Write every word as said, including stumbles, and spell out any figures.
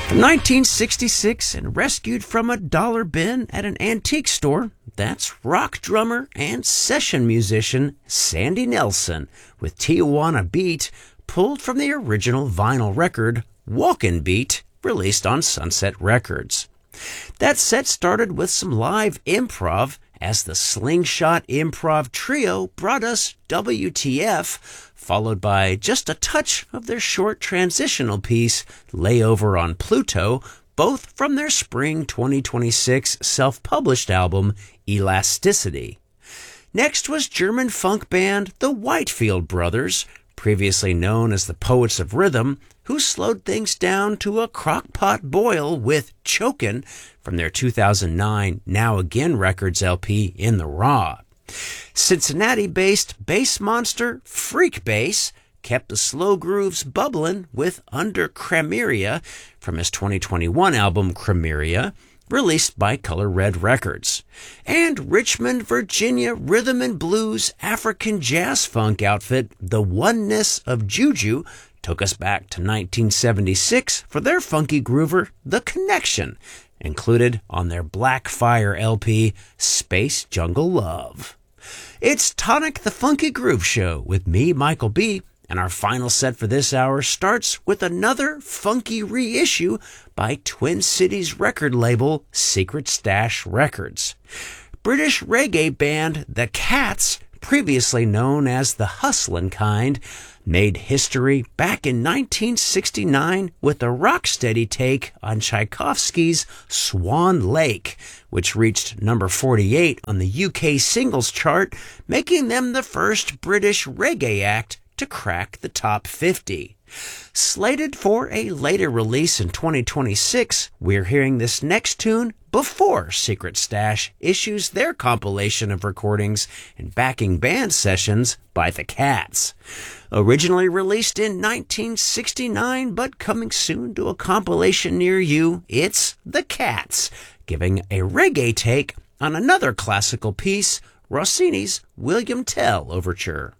From nineteen sixty-six and rescued from a dollar bin at an antique store, that's rock drummer and session musician Sandy Nelson with Tijuana Beat, pulled from the original vinyl record Walkin' Beat, released on Sunset Records. That set started with some live improv as the Slingshot Improv Trio brought us W T F, followed by just a touch of their short transitional piece, Layover on Pluto, both from their spring twenty twenty-six self-published album, Elasticity. Next was German funk band The Whitefield Brothers, previously known as the Poets of Rhythm, who slowed things down to a crockpot boil with Chokin' from their two thousand nine Now Again Records L P In the Raw. Cincinnati-based bass monster Freak Bass kept the slow grooves bubbling with Under Cremeria from his twenty twenty-one album Cremeria, released by Color Red Records. And Richmond, Virginia rhythm and blues African jazz funk outfit The Oneness of Juju took us back to nineteen seventy-six for their funky groover The Connection, included on their Black Fire L P Space Jungle Love. It's Tonic the Funky Groove Show with me, Michael B., and our final set for this hour starts with another funky reissue by Twin Cities record label Secret Stash Records. British reggae band The Cats, previously known as The Hustlin' Kind, made history back in nineteen sixty-nine with a rocksteady take on Tchaikovsky's Swan Lake, which reached number forty-eight on the U K singles chart, making them the first British reggae act to crack the top fifty. Slated for a later release in twenty twenty-six, we're hearing this next tune before Secret Stash issues their compilation of recordings and backing band sessions by The Cats. Originally released in nineteen sixty-nine, but coming soon to a compilation near you, it's The Cats, giving a reggae take on another classical piece, Rossini's William Tell Overture.